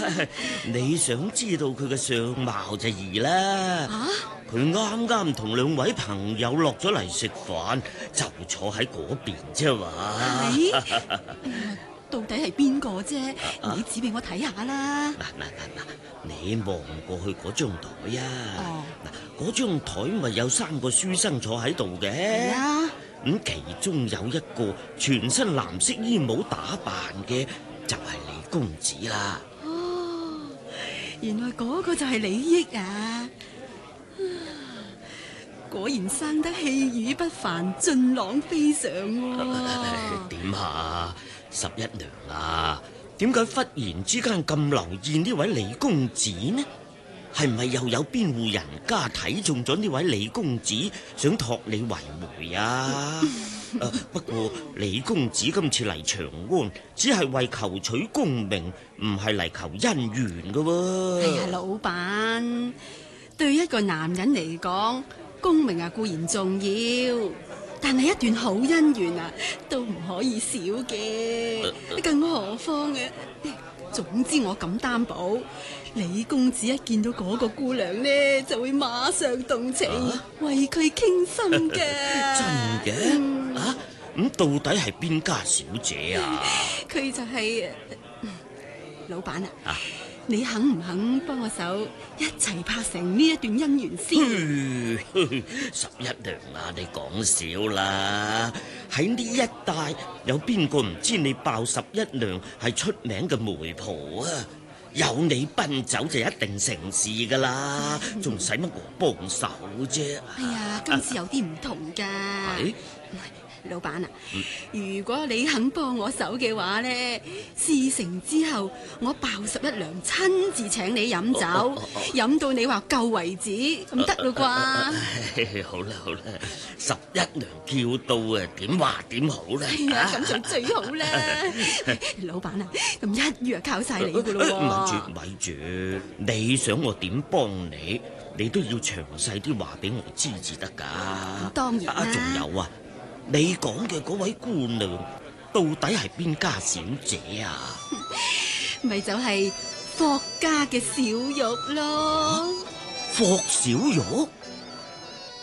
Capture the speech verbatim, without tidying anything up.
你想知道佢嘅相貌就易啦。 啊？ 佢啱啱同兩位朋友落咗嚟食飯，就坐喺嗰邊啫嘛。 係？到底係邊個啫？你指俾我睇下啦。 嗱嗱嗱嗱，你望過去嗰張台啊。 哦。 嗱，嗰張台咪有三個書生坐喺度嘅。 係啊。 咁其中有一個全身藍色衣帽打扮嘅，就係李公子啦。 哦，原來嗰個就係李益啊！果然生得氣宇不凡，俊朗非常喎。 點啊，十一娘啊？點解忽然之間咁留意呢位李公子呢？係咪又有邊戶人家睇中咗呢位李公子，想託你為媒啊？啊不過李公子今次嚟長安，只係為求取功名，唔係嚟求姻緣噶喎。 係啊，老闆，對一個男人嚟講，功名啊固然重要，但係一段好姻緣啊都唔可以少嘅。啊、更何況啊，總之我敢擔保，李公子一見到嗰個姑娘呢，就會馬上動情，啊、為佢傾心嘅。 真嘅？嗯、啊，咁到底係邊家小姐啊？ 佢就係、是嗯、老闆啊。啊，你肯唔肯幫我手一齊拍成呢一段姻緣先？ 十一娘啊，你講笑啦！喺呢一帶有邊個唔知你鮑十一娘係出名嘅媒婆啊？有你奔走就一定成事噶啦，仲使乜我幫手啫？ 哎呀，今次有啲唔同噶。係？老闆啊，嗯、如果你肯幫我手嘅話呢，事成之後，我鮑十一娘親自請你飲酒，飲、哦哦哦、到你話夠為止，咁得咯啩？ 好啦好啦，十一娘叫到啊，點話點好啦？ 係啊，咁就最好啦。老闆啊，咁一於啊靠晒你噶咯。 咪住咪住，你想我點幫你，你都要詳細啲話俾我知至得噶。 當然啦， 仲、啊、有啊。你講嘅嗰位姑娘到底係邊家小姐啊？ 咪就係霍家嘅小玉咯。 霍小玉？